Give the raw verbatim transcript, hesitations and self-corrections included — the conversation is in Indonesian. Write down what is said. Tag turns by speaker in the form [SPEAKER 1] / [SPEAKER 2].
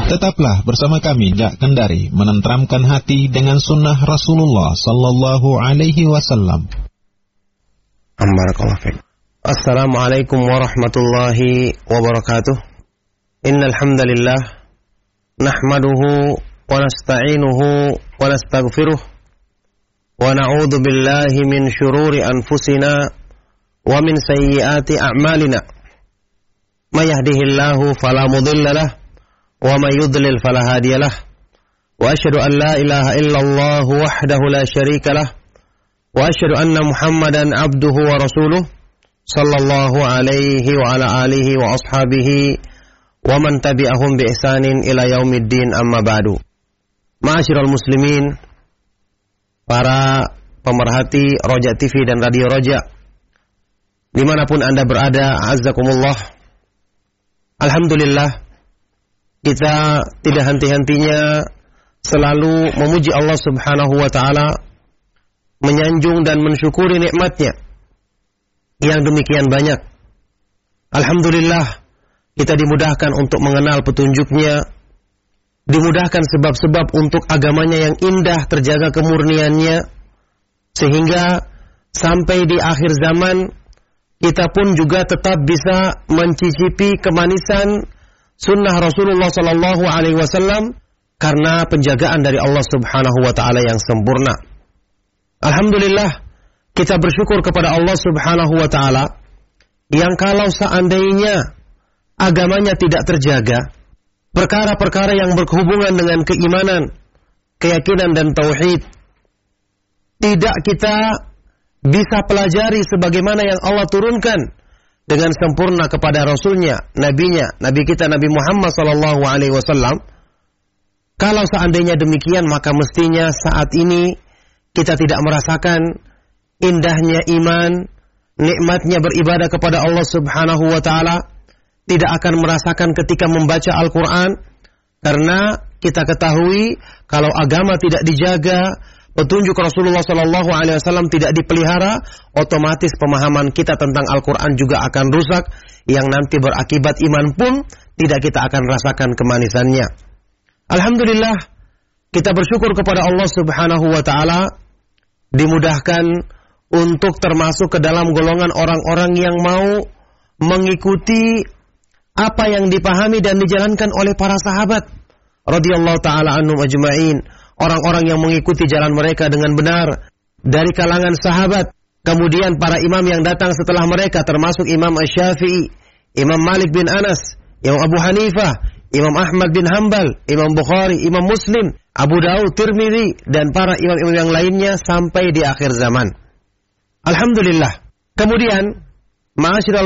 [SPEAKER 1] Tetaplah bersama kami Jak Kendari menenteramkan hati dengan sunnah Rasulullah Sallallahu Alaihi Wasallam.
[SPEAKER 2] Assalamualaikum warahmatullahi wabarakatuh. Innal hamdalillah nahmaduhu wa nasta'inuhu wa nastaghfiruh wa na'udzu billahi min syururi anfusina wa min sayyiati a'malina. May yahdihillahu fala mudilla lahu وَمَا يُضْلِلْ فَلَا هَادِيَ لَهُ وَأَشْهَدُ أَنْ لَا إِلَهَ إِلَّا اللَّهُ وَحْدَهُ لَا شَرِيكَ لَهُ وَأَشْهَدُ أَنَّ مُحَمَّدًا عَبْدُهُ وَرَسُولُهُ صلى الله عليه وعلى آله وأصحابه ومن تبعهم بإحسان إلى يوم الدين أما بعد. Ma'asyiral muslimin, para pemerhati Roja T V dan Radio Roja dimanapun Anda berada, azzakumullah. Alhamdulillah, kita tidak henti-hentinya selalu memuji Allah Subhanahu wa ta'ala, menyanjung dan mensyukuri nikmatnya yang demikian banyak. Alhamdulillah, kita dimudahkan untuk mengenal petunjuknya, dimudahkan sebab-sebab untuk agamanya yang indah terjaga kemurniannya, sehingga sampai di akhir zaman kita pun juga tetap bisa mencicipi kemanisan sunnah Rasulullah Sallallahu Alaihi Wasallam karena penjagaan dari Allah Subhanahu Wa Taala yang sempurna. Alhamdulillah, kita bersyukur kepada Allah Subhanahu Wa Taala yang kalau seandainya agamanya tidak terjaga, perkara-perkara yang berhubungan dengan keimanan, keyakinan dan tauhid tidak kita bisa pelajari sebagaimana yang Allah turunkan dengan sempurna kepada Rasulnya, Nabinya, Nabi kita Nabi Muhammad Sallallahu Alaihi Wasallam. Kalau seandainya demikian, maka mestinya saat ini kita tidak merasakan indahnya iman, nikmatnya beribadah kepada Allah Subhanahu Wa Taala, tidak akan merasakan ketika membaca Al-Quran, karena kita ketahui kalau agama tidak dijaga, petunjuk Rasulullah Sallallahu Alaihi Wasallam tidak dipelihara, otomatis pemahaman kita tentang Al-Quran juga akan rusak, yang nanti berakibat iman pun tidak kita akan rasakan kemanisannya. Alhamdulillah, kita bersyukur kepada Allah Subhanahu Wa Taala, dimudahkan untuk termasuk ke dalam golongan orang-orang yang mau mengikuti apa yang dipahami dan dijalankan oleh para sahabat radhiyallahu taala anhum ajma'in. Orang-orang yang mengikuti jalan mereka dengan benar dari kalangan sahabat, kemudian para imam yang datang setelah mereka termasuk Imam Asy-Syafi'i, Imam Malik bin Anas, Imam Abu Hanifah, Imam Ahmad bin Hanbal, Imam Bukhari, Imam Muslim, Abu Daud, Tirmidzi dan para imam-imam yang lainnya sampai di akhir zaman. Alhamdulillah. Kemudian, ma'asyiral